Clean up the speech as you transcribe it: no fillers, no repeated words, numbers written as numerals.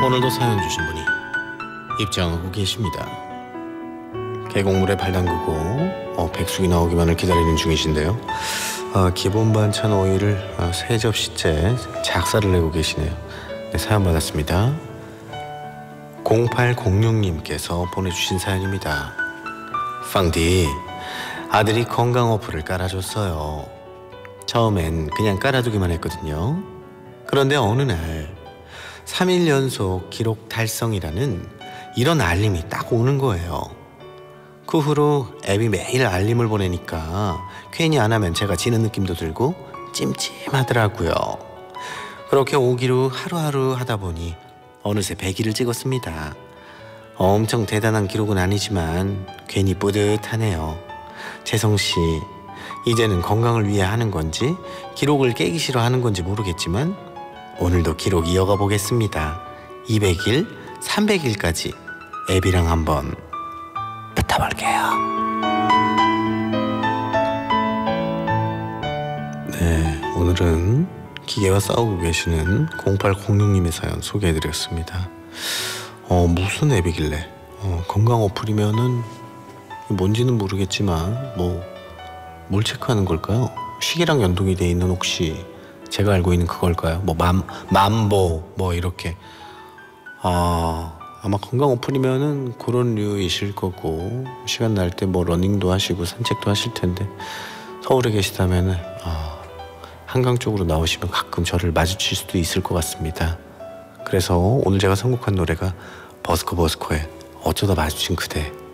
오늘도 사연 주신 분이 입장하고 계십니다. 계곡물에 발 담그고 백숙이 나오기만을 기다리는 중이신데요. 기본 반찬 오이를 3접시째 작사를 내고 계시네요. 네, 사연 받았습니다. 0806님께서 보내주신 사연입니다. 빵디, 아들이 건강 어플을 깔아줬어요. 처음엔 그냥 깔아두기만 했거든요. 그런데 어느 날 3일 연속 기록 달성이라는 이런 알림이 딱 오는 거예요. 그 후로 앱이 매일 알림을 보내니까 괜히 안 하면 제가 지는 느낌도 들고 찜찜하더라고요. 그렇게 5기로 하루하루 하다 보니 어느새 100일을 찍었습니다. 엄청 대단한 기록은 아니지만 괜히 뿌듯하네요. 재성씨, 이제는 건강을 위해 하는 건지 기록을 깨기 싫어 하는 건지 모르겠지만 오늘도 기록 이어가 보겠습니다. 200일, 300일까지 앱이랑 한번 붙어볼게요. 네, 오늘은 기계와 싸우고 계시는 0806님의 사연 소개해드렸습니다. 무슨 앱이길래 건강 어플이면은 뭔지는 모르겠지만 뭘 체크하는 걸까요? 시계랑 연동이 돼 있는 혹시 제가 알고 있는 그걸까요? 만보 이렇게. 아마 건강 어플이면은 그런 류이실 거고, 시간 날 때 러닝도 하시고 산책도 하실 텐데 서울에 계시다면은 한강 쪽으로 나오시면 가끔 저를 마주칠 수도 있을 것 같습니다. 그래서 오늘 제가 선곡한 노래가 버스커의 어쩌다 마주친 그대